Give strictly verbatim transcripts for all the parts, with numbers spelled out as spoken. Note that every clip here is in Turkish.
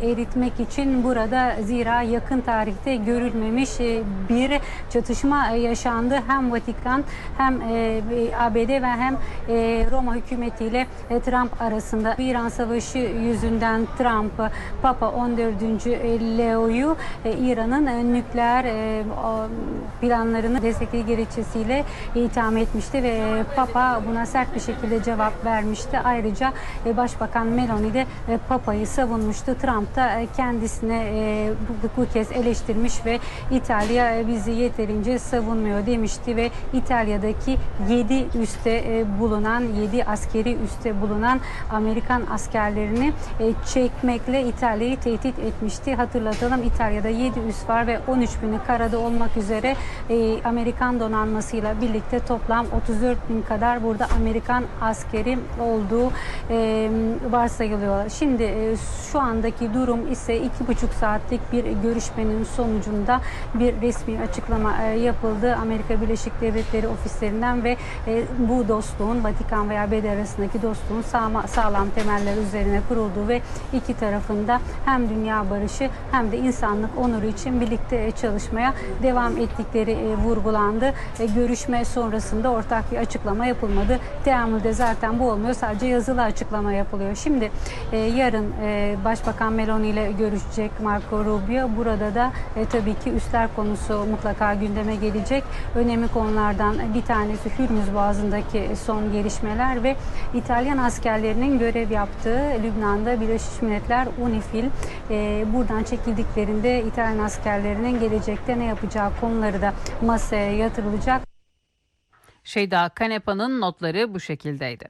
eritmek için burada, zira yakın tarihte görülmemiş bir çatışma yaşandı. Hem Vatikan hem A B D ve hem Roma hükümetiyle Trump arasında. İran Savaşı yüzünden Trump, Papa on dördüncü Leo'yu İran'ın nükleer planlarını destekli gerekçesiyle itham etmişti ve Papa buna sert bir şekilde cevap vermişti. Ayrıca Başbakan Meloni de Papa'yı savunmuştu. Trump da kendisine bu, bu kez eleştirmiş ve İtalya bizi yeterince savunmuyor demişti ve İtalya'daki yedi üste bulunan, yedi askeri üste bulunan Amerikan askerlerini çekmekle İtalya'yı tehdit etmişti. Hatırlatalım, İtalya'da yedi üs var ve on üç bini karada olmak üzere Amerikan donanmasıyla birlikte toplam otuz dört bin kadar burada Amerikan askeri olduğu varsayılıyor. Şimdi şu andaki durum ise iki buçuk saatlik bir görüşmenin sonucunda bir resmi açıklama yapıldı Amerika Birleşik Devletleri ofislerinden ve bu dostluğun, Vatikan ve A B D arasındaki dostluğun sağlam temeller üzerine kurulduğu ve iki tarafında hem dünya barışı hem de insanlık onuru için birlikte çalışmaya devam ettikleri vurgulandı. Görüşme sonrasında ortak bir açıklama yapılmadı. Teamülde zaten bu olmuyor. Sadece yazılı açıklama yapılıyor. Şimdi yarın Başbakan Meloni ile görüşecek Marco Rubio. Burada da tabii ki üsler konusu mutlaka gündeme gelecek. Önemli konulardan bir tanesi Hürmüz Boğazı'ndaki son gelişmeler ve İtalyan askerlerinin görev yaptığı Lübnan'da Birleşmiş Milletler UNIFIL buradan çekildiklerinde İtalyan askerlerinin gelecekte ne yapacağı konuları da masaya yatırılacak. Şeyda Kanepa'nın notları bu şekildeydi.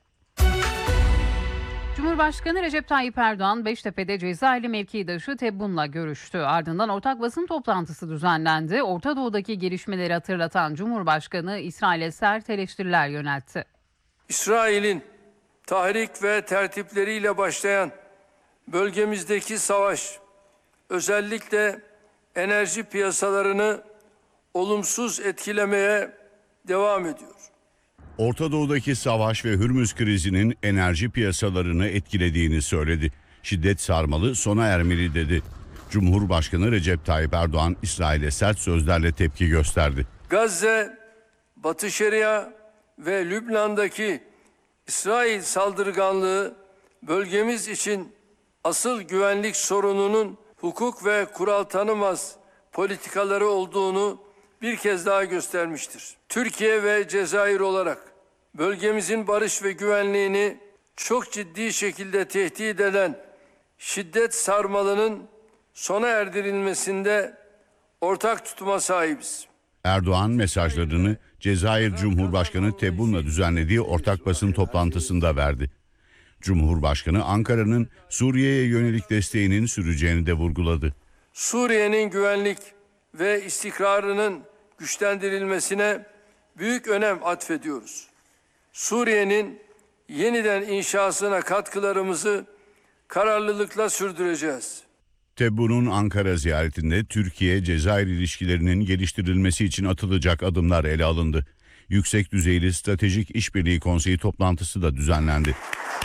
Cumhurbaşkanı Recep Tayyip Erdoğan Beştepe'de Cezayirli mevkidaşı Tebbun'la görüştü. Ardından ortak basın toplantısı düzenlendi. Orta Doğu'daki gelişmeleri hatırlatan Cumhurbaşkanı İsrail'e sert eleştiriler yöneltti. İsrail'in tahrik ve tertipleriyle başlayan bölgemizdeki savaş özellikle enerji piyasalarını olumsuz etkilemeye devam ediyor. Orta Doğu'daki savaş ve Hürmüz krizinin enerji piyasalarını etkilediğini söyledi. Şiddet sarmalı, sona ermeli dedi. Cumhurbaşkanı Recep Tayyip Erdoğan İsrail'e sert sözlerle tepki gösterdi. Gazze, Batı Şeria ve Lübnan'daki İsrail saldırganlığı bölgemiz için asıl güvenlik sorununun hukuk ve kural tanımaz politikaları olduğunu bir kez daha göstermiştir. Türkiye ve Cezayir olarak bölgemizin barış ve güvenliğini çok ciddi şekilde tehdit eden şiddet sarmalının sona erdirilmesinde ortak tutuma sahibiz. Erdoğan mesajlarını Cezayir Cumhurbaşkanı Tebbun'la düzenlediği ortak basın toplantısında verdi. Cumhurbaşkanı Ankara'nın Suriye'ye yönelik desteğinin süreceğini de vurguladı. Suriye'nin güvenlik ve istikrarının güçlendirilmesine büyük önem atfediyoruz. Suriye'nin yeniden inşasına katkılarımızı kararlılıkla sürdüreceğiz. Tebbun'un Ankara ziyaretinde Türkiye-Cezayir ilişkilerinin geliştirilmesi için atılacak adımlar ele alındı. Yüksek düzeyli Stratejik İşbirliği Konseyi toplantısı da düzenlendi.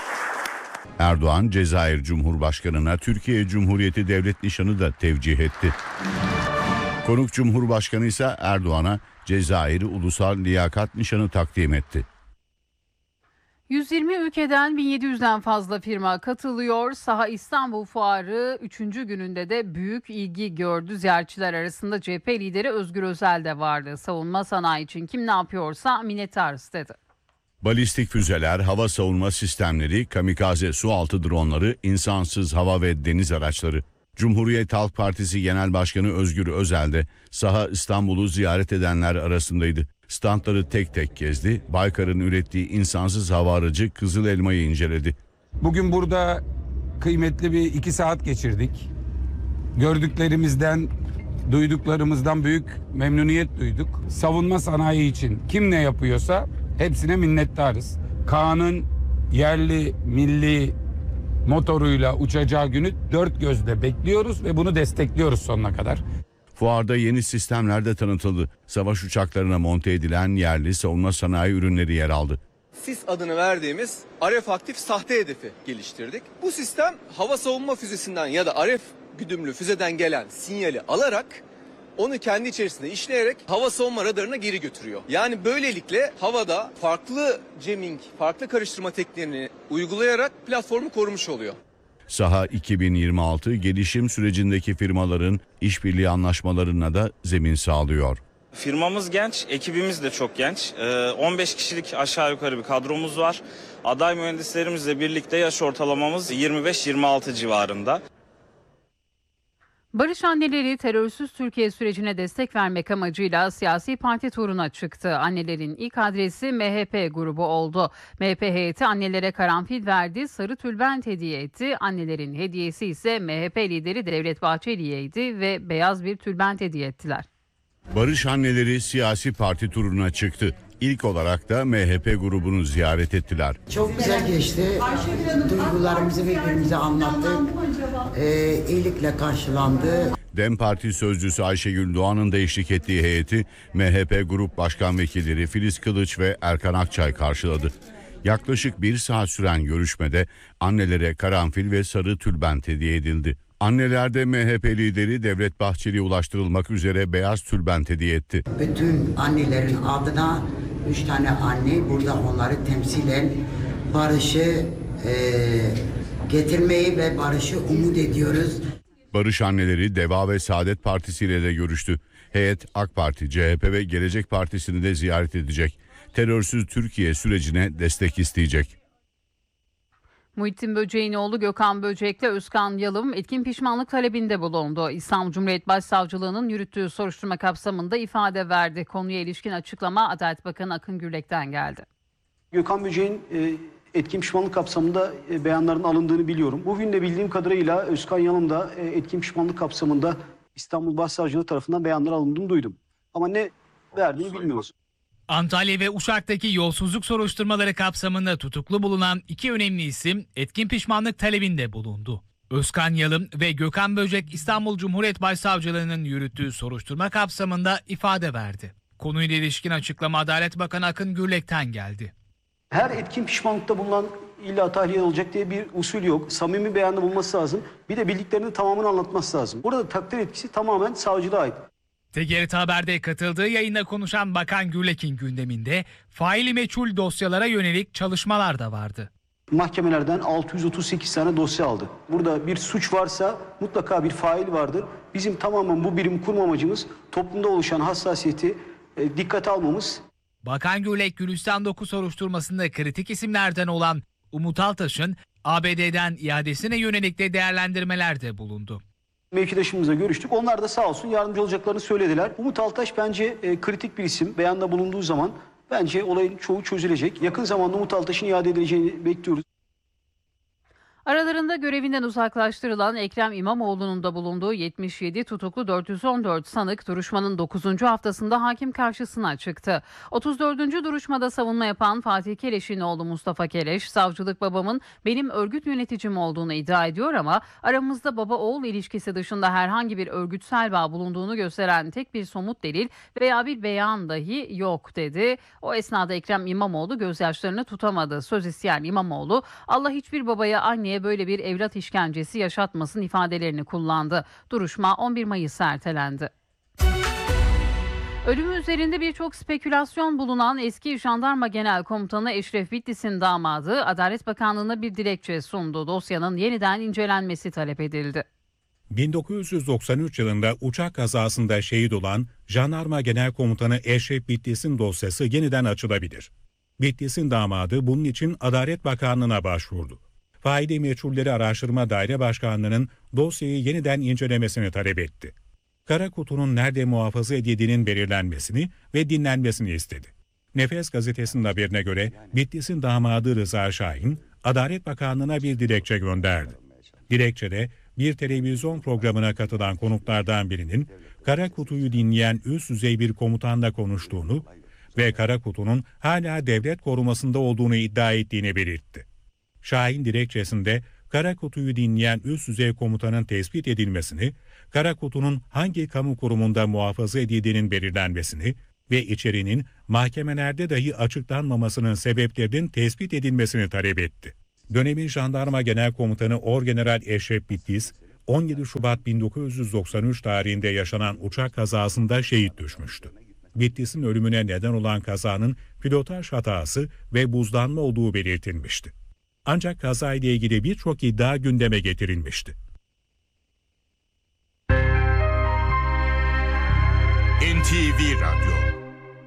Erdoğan, Cezayir Cumhurbaşkanı'na Türkiye Cumhuriyeti Devlet Nişanı da tevcih etti. Konuk Cumhurbaşkanı ise Erdoğan'a Cezayir Ulusal Liyakat Nişanı takdim etti. yüz yirmi ülkeden bin yedi yüzden fazla firma katılıyor. Saha İstanbul Fuarı üçüncü gününde de büyük ilgi gördü. Ziyaretçiler arasında C H P lideri Özgür Özel de vardı. Savunma sanayi için kim ne yapıyorsa minnettarız dedi. Balistik füzeler, hava savunma sistemleri, kamikaze sualtı dronları, insansız hava ve deniz araçları. Cumhuriyet Halk Partisi Genel Başkanı Özgür Özel de Saha İstanbul'u ziyaret edenler arasındaydı. Standları tek tek gezdi, Baykar'ın ürettiği insansız hava aracı Kızıl Elma'yı inceledi. Bugün burada kıymetli bir iki saat geçirdik. Gördüklerimizden, duyduklarımızdan büyük memnuniyet duyduk. Savunma sanayi için kim ne yapıyorsa hepsine minnettarız. Kaan'ın yerli, milli motoruyla uçacağı günü dört gözle bekliyoruz ve bunu destekliyoruz sonuna kadar. Fuarda yeni sistemler de tanıtıldı. Savaş uçaklarına monte edilen yerli savunma sanayi ürünleri yer aldı. SİS adını verdiğimiz R F aktif sahte hedefi geliştirdik. Bu sistem hava savunma füzesinden ya da R F güdümlü füzeden gelen sinyali alarak onu kendi içerisinde işleyerek hava savunma radarına geri götürüyor. Yani böylelikle havada farklı jamming, farklı karıştırma tekniklerini uygulayarak platformu korumuş oluyor. Saha iki bin yirmi altı gelişim sürecindeki firmaların işbirliği anlaşmalarına da zemin sağlıyor. Firmamız genç, ekibimiz de çok genç. on beş kişilik aşağı yukarı bir kadromuz var. Aday mühendislerimizle birlikte yaş ortalamamız yirmi beş yirmi altı civarında. Barış Anneleri terörsüz Türkiye sürecine destek vermek amacıyla siyasi parti turuna çıktı. Annelerin ilk adresi M H P grubu oldu. M H P heyeti annelere karanfil verdi, sarı tülbent hediye etti. Annelerin hediyesi ise M H P lideri Devlet Bahçeli'yeydi ve beyaz bir tülbent hediye ettiler. Barış Anneleri siyasi parti turuna çıktı. İlk olarak da M H P grubunu ziyaret ettiler. Çok güzel geçti. Duygularımızı birbirimize anlattık. Ee, iyilikle karşılandı. DEM Parti sözcüsü Ayşegül Doğan'ın da eşlik ettiği heyeti M H P Grup Başkan Vekilleri Filiz Kılıç ve Erkan Akçay karşıladı. Yaklaşık bir saat süren görüşmede annelere karanfil ve sarı tülbent hediye edildi. Anneler de M H P lideri Devlet Bahçeli'ye ulaştırılmak üzere beyaz tülbent hediye etti. Bütün annelerin adına üç tane anne burada onları temsilen barışı e, getirmeyi ve barışı umut ediyoruz. Barış Anneleri Deva ve Saadet Partisi ile de görüştü. Heyet AK Parti, C H P ve Gelecek Partisi'ni de ziyaret edecek. Terörsüz Türkiye sürecine destek isteyecek. Muhittin Böcek'in oğlu Gökhan Böcek'le Özkan Yalım etkin pişmanlık talebinde bulundu. İstanbul Cumhuriyet Başsavcılığı'nın yürüttüğü soruşturma kapsamında ifade verdi. Konuya ilişkin açıklama Adalet Bakanı Akın Gürlek'ten geldi. Gökhan Böcek'in e, etkin pişmanlık kapsamında e, beyanların alındığını biliyorum. Bugün de bildiğim kadarıyla Özkan Yalım da e, etkin pişmanlık kapsamında İstanbul Başsavcılığı tarafından beyanlar alındığını duydum. Ama ne verdiğini bilmiyoruz. Antalya ve Uşak'taki yolsuzluk soruşturmaları kapsamında tutuklu bulunan iki önemli isim etkin pişmanlık talebinde bulundu. Özkan Yalım ve Gökhan Böcek İstanbul Cumhuriyet Başsavcılığı'nın yürüttüğü soruşturma kapsamında ifade verdi. Konuyla ilişkin açıklama Adalet Bakanı Akın Gürlek'ten geldi. Her etkin pişmanlıkta bulunan illa tahliye olacak diye bir usul yok. Samimi beyanda bulması lazım. Bir de bildiklerinin tamamını anlatması lazım. Burada takdir etkisi tamamen savcılığa ait. T G R T Haber'de katıldığı yayında konuşan Bakan Gürlek'in gündeminde faili meçhul dosyalara yönelik çalışmalar da vardı. Mahkemelerden altı yüz otuz sekiz tane dosya aldı. Burada bir suç varsa mutlaka bir fail vardır. Bizim tamamen bu birim kurma amacımız toplumda oluşan hassasiyeti e, dikkate almamız. Bakan Gürlek Gülistan Doku soruşturmasında kritik isimlerden olan Umut Altaş'ın A B D'den iadesine yönelik de değerlendirmelerde bulundu. Mevkidaşımızla görüştük. Onlar da sağ olsun yardımcı olacaklarını söylediler. Umut Altaş bence e, kritik bir isim. Beyanda bulunduğu zaman bence olayın çoğu çözülecek. Yakın zamanda Umut Altaş'ın iade edileceğini bekliyoruz. Aralarında görevinden uzaklaştırılan Ekrem İmamoğlu'nun da bulunduğu yetmiş yedi tutuklu dört yüz on dört sanık duruşmanın dokuzuncu haftasında hakim karşısına çıktı. otuz dördüncü duruşmada savunma yapan Fatih Keleş'in oğlu Mustafa Keleş, savcılık babamın benim örgüt yöneticim olduğunu iddia ediyor ama aramızda baba-oğul ilişkisi dışında herhangi bir örgütsel bağ bulunduğunu gösteren tek bir somut delil veya bir beyan dahi yok dedi. O esnada Ekrem İmamoğlu gözyaşlarını tutamadı. Söz isteyen İmamoğlu, Allah hiçbir babaya anneye böyle bir evlat işkencesi yaşatmasın ifadelerini kullandı. Duruşma on bir Mayıs'a ertelendi. Ölümü üzerinde birçok spekülasyon bulunan eski Jandarma Genel Komutanı Eşref Bitlis'in damadı Adalet Bakanlığı'na bir dilekçe sundu. Dosyanın yeniden incelenmesi talep edildi. bin dokuz yüz doksan üç yılında uçak kazasında şehit olan Jandarma Genel Komutanı Eşref Bitlis'in dosyası yeniden açılabilir. Bitlis'in damadı bunun için Adalet Bakanlığı'na başvurdu. Faili Meçhulleri Araştırma Daire Başkanlığı'nın dosyayı yeniden incelemesini talep etti. Kara kutunun nerede muhafaza edildiğinin belirlenmesini ve dinlenmesini istedi. Nefes gazetesinin haberine göre Bitlis'in damadı Rıza Şahin, Adalet Bakanlığı'na bir dilekçe gönderdi. Dilekçede bir televizyon programına katılan konuklardan birinin kara kutuyu dinleyen üst düzey bir komutanla konuştuğunu ve kara kutunun hala devlet korumasında olduğunu iddia ettiğini belirtti. Şahin dilekçesinde kara kutuyu dinleyen üst düzey komutanın tespit edilmesini, kara kutunun hangi kamu kurumunda muhafaza edildiğinin belirlenmesini ve içeriğinin mahkemelerde dahi açıklanmamasının sebeplerinin tespit edilmesini talep etti. Dönemin Jandarma Genel Komutanı Orgeneral Eşref Bitlis, on yedi Şubat bin dokuz yüz doksan üç tarihinde yaşanan uçak kazasında şehit düşmüştü. Bitlis'in ölümüne neden olan kazanın pilotaj hatası ve buzlanma olduğu belirtilmişti. Ancak kazayla ilgili birçok iddia gündeme getirilmişti. N T V Radyo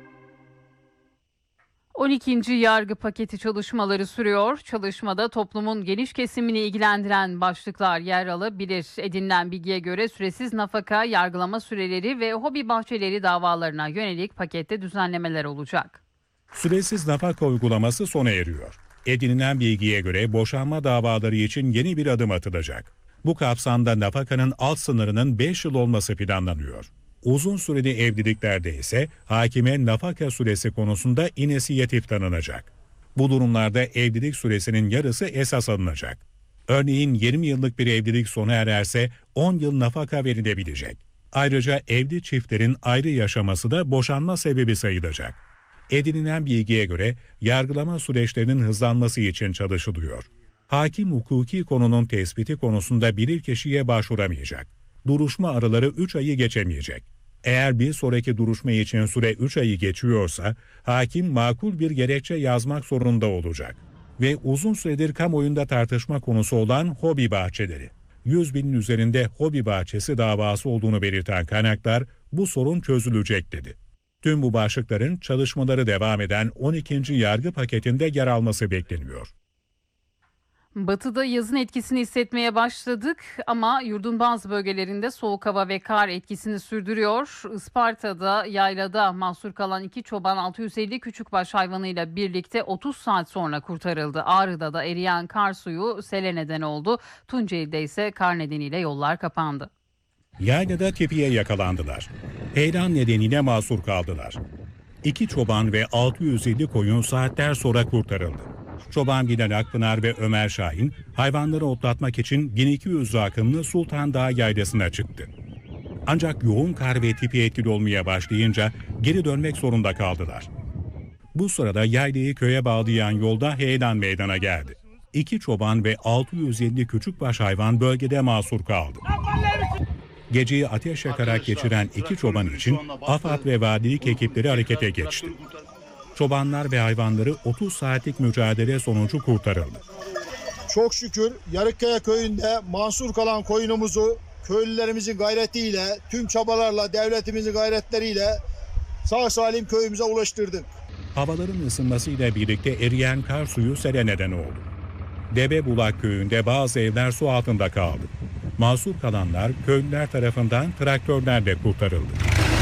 on ikinci yargı paketi çalışmaları sürüyor. Çalışmada toplumun geniş kesimini ilgilendiren başlıklar yer alabilir. Edinilen bilgiye göre süresiz nafaka, yargılama süreleri ve hobi bahçeleri davalarına yönelik pakette düzenlemeler olacak. Süresiz nafaka uygulaması sona eriyor. Edinilen bilgiye göre boşanma davaları için yeni bir adım atılacak. Bu kapsamda nafakanın alt sınırının beş yıl olması planlanıyor. Uzun süreli evliliklerde ise hakime nafaka süresi konusunda inisiyatif tanınacak. Bu durumlarda evlilik süresinin yarısı esas alınacak. Örneğin yirmi yıllık bir evlilik sona ererse on yıl nafaka verilebilecek. Ayrıca evli çiftlerin ayrı yaşaması da boşanma sebebi sayılacak. Edinilen bilgiye göre yargılama süreçlerinin hızlanması için çalışılıyor. Hakim hukuki konunun tespiti konusunda bilirkişiye başvuramayacak. Duruşma araları üç ayı geçemeyecek. Eğer bir sonraki duruşma için süre üç ayı geçiyorsa hakim makul bir gerekçe yazmak zorunda olacak. Ve uzun süredir kamuoyunda tartışma konusu olan hobi bahçeleri. yüz binin üzerinde hobi bahçesi davası olduğunu belirten kaynaklar bu sorun çözülecek dedi. Tüm bu başlıkların çalışmaları devam eden on ikinci yargı paketinde yer alması bekleniyor. Batıda yazın etkisini hissetmeye başladık ama yurdun bazı bölgelerinde soğuk hava ve kar etkisini sürdürüyor. Isparta'da yaylada mahsur kalan iki çoban altı yüz elli küçükbaş hayvanıyla birlikte otuz saat sonra kurtarıldı. Ağrı'da da eriyen kar suyu sele neden oldu. Tunceli'de ise kar nedeniyle yollar kapandı. Yaylada tipiye yakalandılar. Heyelan nedeniyle mahsur kaldılar. İki çoban ve altı yüz elli koyun saatler sonra kurtarıldı. Çoban Bilal Akpınar ve Ömer Şahin hayvanları otlatmak için bin iki yüz rakımlı Sultan Dağı yaylasına çıktı. Ancak yoğun kar ve tipi etkili olmaya başlayınca geri dönmek zorunda kaldılar. Bu sırada yaylayı köye bağlayan yolda heyelan meydana geldi. İki çoban ve altı yüz elli küçükbaş hayvan bölgede mahsur kaldı. Geceyi ateş yakarak geçiren iki çoban için AFAD ve valilik ekipleri harekete geçti. Çobanlar ve hayvanları otuz saatlik mücadele sonucu kurtarıldı. Çok şükür Yarıkkaya köyünde mahsur kalan koyunumuzu köylülerimizin gayretiyle, tüm çabalarla, devletimizin gayretleriyle sağ salim köyümüze ulaştırdık. Havaların ısınmasıyla birlikte eriyen kar suyu sele neden oldu. Debebulak köyünde bazı evler su altında kaldı. Mahsur kalanlar köylüler tarafından traktörlerle kurtarıldı.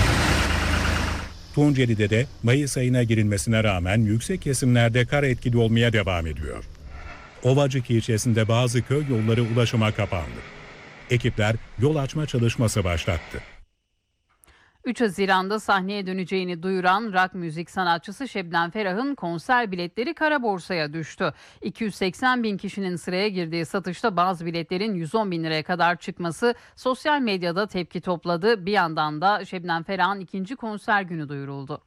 Tunceli'de de Mayıs ayına girilmesine rağmen yüksek kesimlerde kar etkili olmaya devam ediyor. Ovacık ilçesinde bazı köy yolları ulaşıma kapandı. Ekipler yol açma çalışması başlattı. üç Haziran'da sahneye döneceğini duyuran rock müzik sanatçısı Şebnem Ferah'ın konser biletleri kara borsaya düştü. iki yüz seksen bin kişinin sıraya girdiği satışta bazı biletlerin yüz on bin liraya kadar çıkması sosyal medyada tepki topladı. Bir yandan da Şebnem Ferah'ın ikinci konser günü duyuruldu.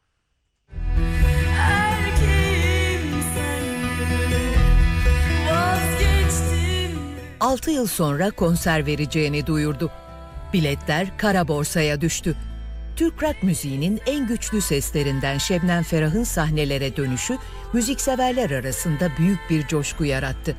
altı yıl sonra konser vereceğini duyurdu. Biletler kara borsaya düştü. Türk rock müziğinin en güçlü seslerinden Şebnem Ferah'ın sahnelere dönüşü müzikseverler arasında büyük bir coşku yarattı.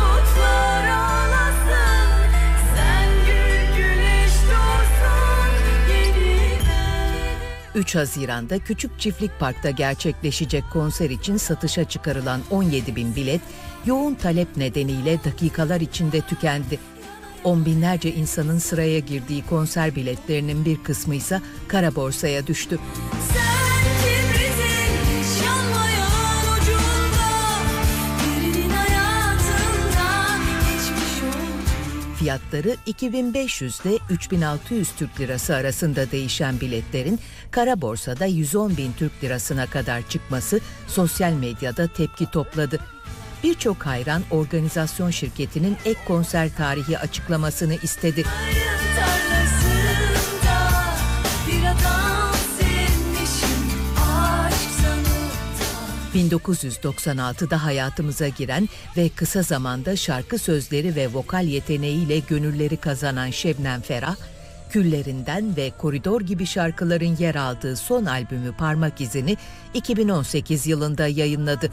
üç Haziran'da Küçük Çiftlik Park'ta gerçekleşecek konser için satışa çıkarılan on yedi bin bilet yoğun talep nedeniyle dakikalar içinde tükendi. On binlerce insanın sıraya girdiği konser biletlerinin bir kısmı ise kara borsaya düştü. Fiyatları iki bin beş yüz ile üç bin altı yüz Türk Lirası arasında değişen biletlerin kara borsada yüz on bin Türk Lirasına kadar çıkması sosyal medyada tepki topladı. Birçok hayran organizasyon şirketinin ek konser tarihi açıklamasını istedi. bin dokuz yüz doksan altıda hayatımıza giren ve kısa zamanda şarkı sözleri ve vokal yeteneğiyle gönülleri kazanan Şebnem Ferah, Küllerinden ve Koridor gibi şarkıların yer aldığı son albümü Parmak İzi'ni iki bin on sekiz yılında yayınladı.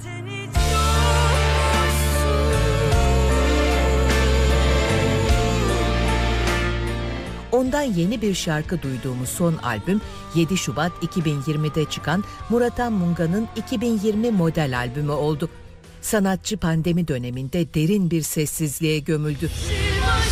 Ondan yeni bir şarkı duyduğumuz son albüm yedi Şubat iki bin yirmide çıkan Murat Anmunga'nın iki bin yirmi model albümü oldu. Sanatçı pandemi döneminde derin bir sessizliğe gömüldü.